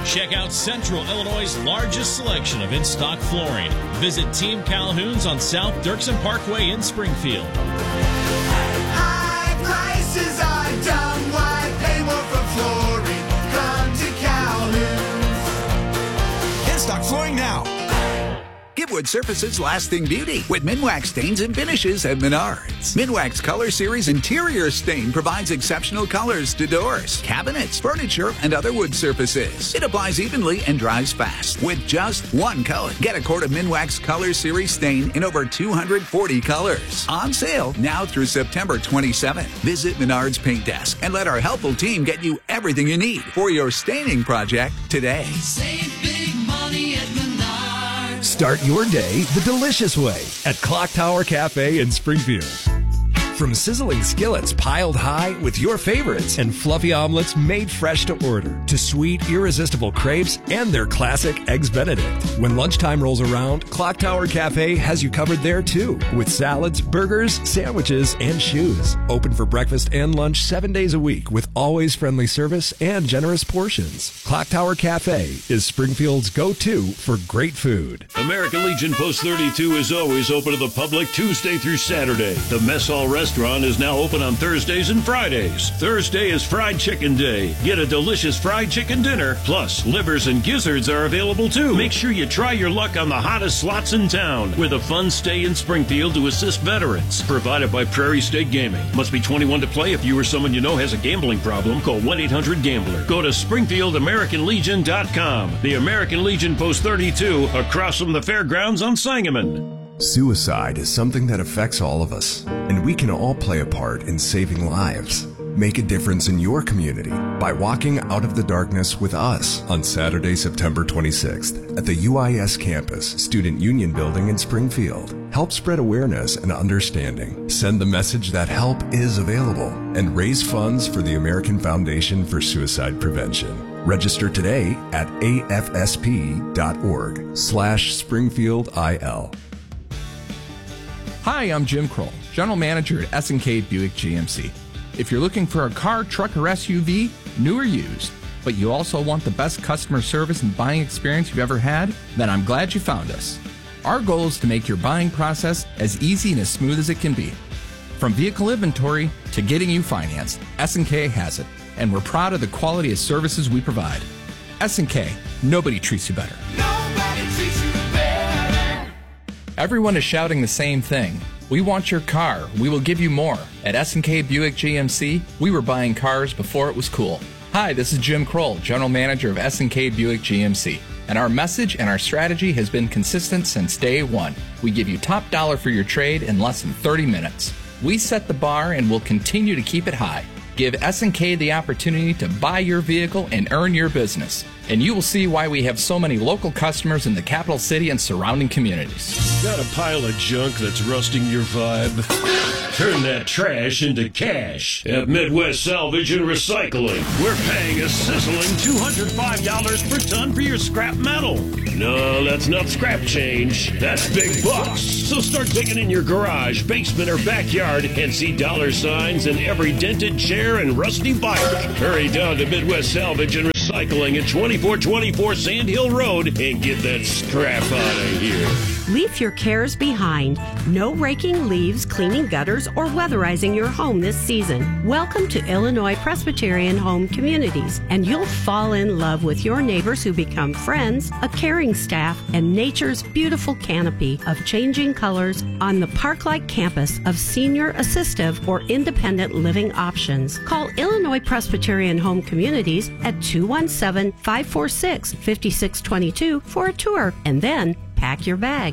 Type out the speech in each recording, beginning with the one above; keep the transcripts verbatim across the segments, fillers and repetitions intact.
Check out Central Illinois' largest selection of in-stock flooring. Visit Team Calhoun's on South Dirksen Parkway in Springfield. High prices are dumb. Why pay more for flooring? Come to Calhoun's. In-stock flooring now. Give wood surfaces lasting beauty with Minwax stains and finishes at Menards. Minwax Color Series Interior Stain provides exceptional colors to doors, cabinets, furniture, and other wood surfaces. It applies evenly and dries fast with just one coat. Get a quart of Minwax Color Series Stain in over two hundred forty colors. On sale now through September twenty-seventh. Visit Menards Paint Desk and let our helpful team get you everything you need for your staining project today. Save big money at Menards. Start your day the delicious way at Clock Tower Cafe in Springfield. From sizzling skillets piled high with your favorites and fluffy omelets made fresh to order to sweet, irresistible crepes and their classic Eggs Benedict. When lunchtime rolls around, Clock Tower Cafe has you covered there too with salads, burgers, sandwiches, and shoes. Open for breakfast and lunch seven days a week with always friendly service and generous portions. Clock Tower Cafe is Springfield's go-to for great food. American Legion Post thirty-two is always open to the public Tuesday through Saturday. The Mess Hall Restaurant is now open on Thursdays and Fridays. Thursday is Fried Chicken Day. Get a delicious fried chicken dinner, plus livers and gizzards are available too. Make sure you try your luck on the hottest slots in town with a fun stay in Springfield to assist veterans. Provided by Prairie State Gaming. Must be twenty-one to play. If you or someone you know has a gambling problem, call one eight hundred gambler. Go to Springfield American Legion dot com. The American Legion Post thirty-two across from the fairgrounds on Sangamon. Suicide is something that affects all of us, and we can all play a part in saving lives. Make a difference in your community by walking out of the darkness with us on Saturday, September twenty-sixth at the U I S campus, Student Union Building in Springfield. Help spread awareness and understanding. Send the message that help is available and raise funds for the American Foundation for Suicide Prevention. Register today at afsp.org slash Springfield IL. Hi, I'm Jim Kroll, General Manager at S and K Buick G M C. If you're looking for a car, truck, or S U V, new or used, but you also want the best customer service and buying experience you've ever had, then I'm glad you found us. Our goal is to make your buying process as easy and as smooth as it can be. From vehicle inventory to getting you financed, S and K has it, and we're proud of the quality of services we provide. S and K, nobody treats you better. Nobody treats you better. Everyone is shouting the same thing. We want your car. We will give you more. At S and K Buick G M C, we were buying cars before it was cool. Hi, this is Jim Kroll, General Manager of S and K Buick G M C. And our message and our strategy has been consistent since day one. We give you top dollar for your trade in less than thirty minutes. We set the bar and will continue to keep it high. Give S and K the opportunity to buy your vehicle and earn your business. And you will see why we have so many local customers in the capital city and surrounding communities. Got a pile of junk that's rusting your vibe? Turn that trash into cash at Midwest Salvage and Recycling. We're paying a sizzling two hundred five dollars per ton for your scrap metal. No, that's not scrap change. That's big bucks. So start digging in your garage, basement, or backyard and see dollar signs in every dented chair and rusty bike. Hurry down to Midwest Salvage and Recycling at twenty-four twenty-four Sand Hill Road and get that scrap out of here. Leave your cares behind. No raking leaves, cleaning gutters, or weatherizing your home this season. Welcome to Illinois Presbyterian Home Communities, and you'll fall in love with your neighbors who become friends, a caring staff, and nature's beautiful canopy of changing colors on the park-like campus of senior assistive or independent living options. Call Illinois Presbyterian Home Communities at two one seven, five four six, five six two two for a tour, and then pack your bag.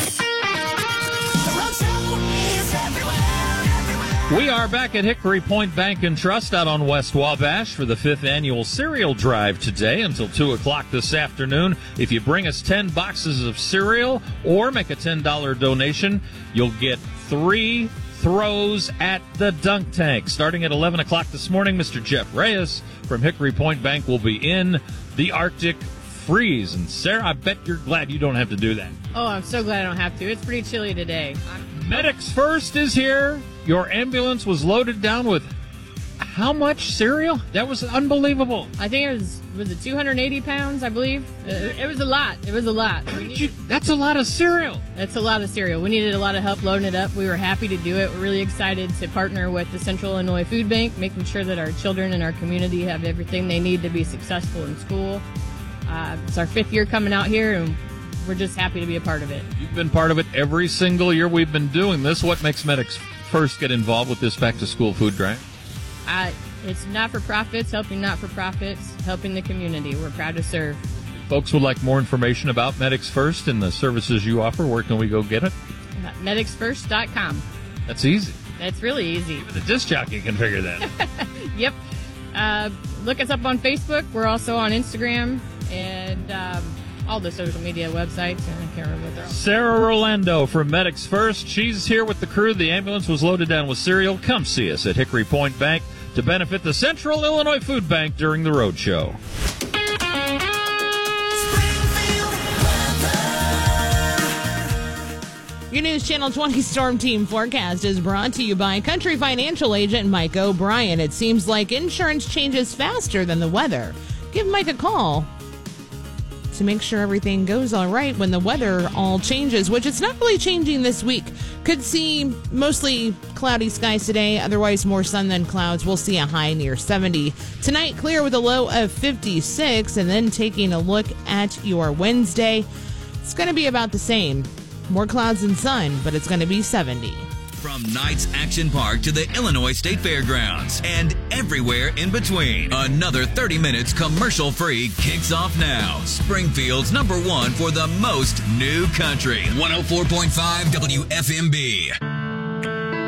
We are back at Hickory Point Bank and Trust out on West Wabash for the fifth annual cereal drive today until two o'clock this afternoon. If you bring us ten boxes of cereal or make a ten dollars donation, you'll get three throws at the dunk tank. Starting at eleven o'clock this morning, Mister Jeff Reyes from Hickory Point Bank will be in the Arctic freeze. And Sarah, I bet you're glad you don't have to do that. Oh, I'm so glad I don't have to. It's pretty chilly today. Medics First is here. Your ambulance was loaded down with how much cereal? That was unbelievable. I think it was was it two hundred eighty pounds, I believe? It, it was a lot. It was a lot. You, that's a lot of cereal. That's a lot of cereal. We needed a lot of help loading it up. We were happy to do it. We're really excited to partner with the Central Illinois Food Bank, making sure that our children in our community have everything they need to be successful in school. Uh, it's our fifth year coming out here, and we're just happy to be a part of it. You've been part of it every single year we've been doing this. What makes Medics First get involved with this back-to-school food drive? Uh, it's not-for-profits, helping not-for-profits, helping the community. We're proud to serve. Folks would like more information about Medics First and the services you offer. Where can we go get it? medics first dot com. That's easy. That's really easy. Even the disc jockey can figure that out. Yep. Uh, look us up on Facebook. We're also on Instagram and um, all the social media websites. I can't remember what they're all. Sarah Rolando from Medics First. She's here with the crew. The ambulance was loaded down with cereal. Come see us at Hickory Point Bank to benefit the Central Illinois Food Bank during the road show. Your News Channel twenty Storm Team forecast is brought to you by Country Financial Agent Mike O'Brien. It seems like insurance changes faster than the weather. Give Mike a call to make sure everything goes all right when the weather all changes, which it's not really changing this week. Could see mostly cloudy skies today, otherwise more sun than clouds. We'll see a high near seventy. Tonight, clear with a low of fifty-six, and then taking a look at your Wednesday, it's going to be about the same. More clouds and sun, but it's going to be seventy. From Knights Action Park to the Illinois State Fairgrounds and everywhere in between, another thirty minutes commercial-free kicks off now. Springfield's number one for the most new country. one oh four point five W F M B.